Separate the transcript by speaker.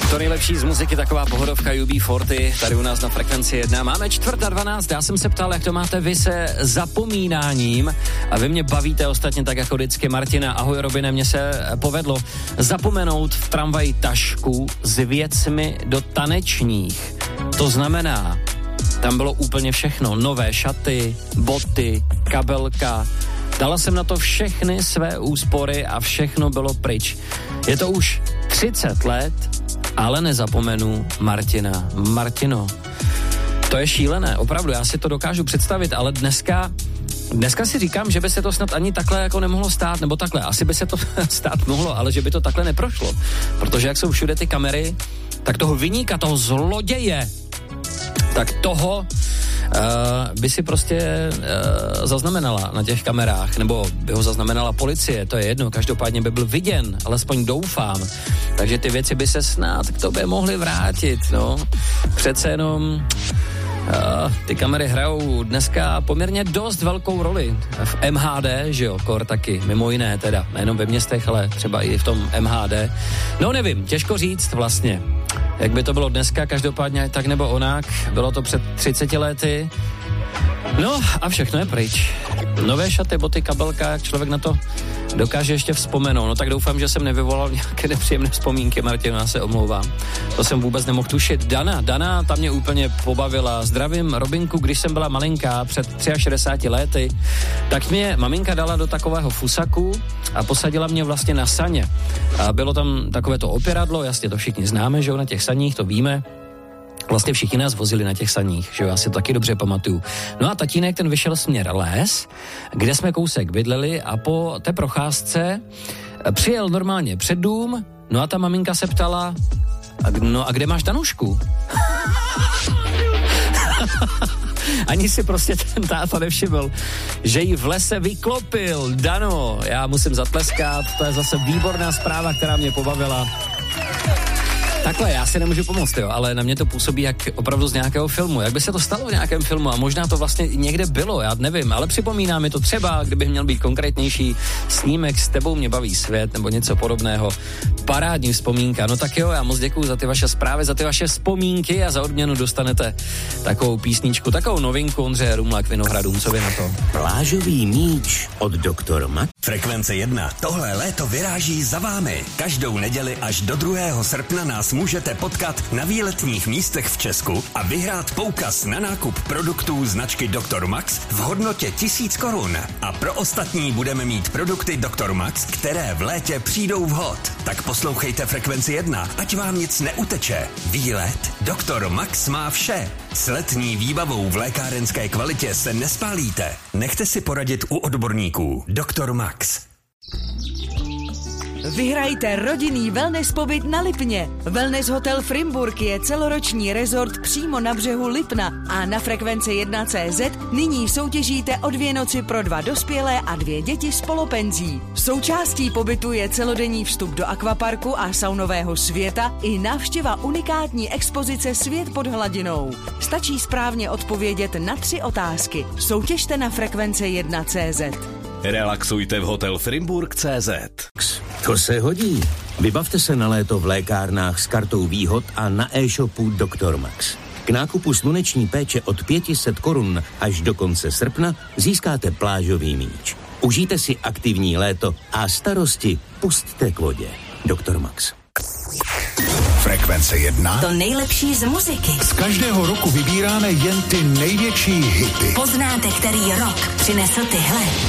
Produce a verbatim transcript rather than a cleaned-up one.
Speaker 1: To nejlepší z muziky, taková pohodovka U B čtyřicet, tady u nás na Frekvenci jedna. Máme čtvrt a dvanáct, já jsem se ptal, jak to máte vy se zapomínáním a vy mě bavíte ostatně tak jako vždycky. Martina, ahoj Robine, mně se povedlo zapomenout v tramvaji tašku s věcmi do tanečních. To znamená, tam bylo úplně všechno, nové šaty, boty, kabelka. Dala jsem na to všechny své úspory a všechno bylo pryč. Je to už třicet let, ale nezapomenu Martina. Martino, to je šílené, opravdu, já si to dokážu představit, ale dneska, dneska si říkám, že by se to snad ani takhle jako nemohlo stát, nebo takhle, asi by se to stát mohlo, ale že by to takhle neprošlo, protože jak jsou všude ty kamery, tak toho viníka, toho zloděje, tak toho Uh, by si prostě uh, zaznamenala na těch kamerách, nebo by ho zaznamenala policie, to je jedno, každopádně by byl viděn, alespoň doufám. Takže ty věci by se snad k tobě mohly vrátit, no. Přece jenom uh, ty kamery hrajou dneska poměrně dost velkou roli. V M H D, že jo, kor taky, mimo jiné teda, nejenom ve městech, ale třeba i v tom M H D. No nevím, těžko říct vlastně. Jak by to bylo dneska, každopádně tak nebo onak, bylo to před třiceti lety. No a všechno je pryč. Nové šaty, boty, kabelka, jak člověk na to dokáže ještě vzpomenout. No tak doufám, že jsem nevyvolal nějaké nepříjemné vzpomínky, Martin, já se omlouvám. To jsem vůbec nemohl tušit. Dana, Dana, ta mě úplně pobavila. Zdravím Robinku, když jsem byla malinká, před šedesáti třemi lety, tak mě maminka dala do takového fusaku a posadila mě vlastně na saně. A bylo tam takové to opěradlo, jasně to všichni známe, že jo, na těch saních, to víme. Vlastně všichni nás vozili na těch saních, že jo, já si to taky dobře pamatuju. No a tatínek ten vyšel směr les, kde jsme kousek bydleli a po té procházce přijel normálně před dům, no a ta maminka se ptala, no a kde máš Danušku? Ani si prostě ten táta nevšiml, že jí v lese vyklopil. Dano, já musím zatleskat, to je zase výborná zpráva, která mě pobavila. Takhle, já si nemůžu pomoct, jo, ale na mě to působí jak opravdu z nějakého filmu. Jak by se to stalo v nějakém filmu a možná to vlastně někde bylo, já nevím, ale připomíná mi to třeba, kdybych měl být konkrétnější, snímek S tebou mě baví svět nebo něco podobného. Parádní vzpomínka. No tak jo, já moc děkuju za ty vaše zprávy, za ty vaše vzpomínky a za odměnu dostanete takovou písničku, takovou novinku Ondřeje Rumla k Vinohradům. Co vy na to?
Speaker 2: Plážový míč od doktora Max.
Speaker 3: Frekvence jedna. Tohle léto vyráží za vámi. Každou neděli až do druhého srpna nás můžete potkat na výletních místech v Česku a vyhrát poukaz na nákup produktů značky doktor Max v hodnotě tisíc korun. A pro ostatní budeme mít produkty doktor Max, které v létě přijdou vhod. Tak poslouchejte Frekvenci jedna, ať vám nic neuteče. Výlet doktor Max má vše. S letní výbavou v lékárenské kvalitě se nespálíte. Nechte si poradit u odborníků. doktor Max.
Speaker 4: Vyhrajte rodinný wellness pobyt na Lipně. Wellness Hotel Frimburg je celoroční rezort přímo na břehu Lipna a na Frekvenci jedna tečka cé zet nyní soutěžíte o dvě noci pro dva dospělé a dvě děti s polopenzí. Součástí pobytu je celodenní vstup do akvaparku a saunového světa i návštěva unikátní expozice Svět pod hladinou. Stačí správně odpovědět na tři otázky. Soutěžte na Frekvenci jedna tečka cé zet.
Speaker 3: Relaxujte v Hotel Frimburg tečka cé zet.
Speaker 2: To se hodí. Vybavte se na léto v lékárnách s kartou výhod a na e-shopu doktor Max. K nákupu sluneční péče od pět set korun až do konce srpna získáte plážový míč. Užijte si aktivní léto a starosti pusťte k vodě. doktor Max.
Speaker 3: Frekvence jedna.
Speaker 5: To nejlepší z muziky.
Speaker 3: Z každého roku vybíráme jen ty největší hity.
Speaker 5: Poznáte, který rok přinesl tyhle.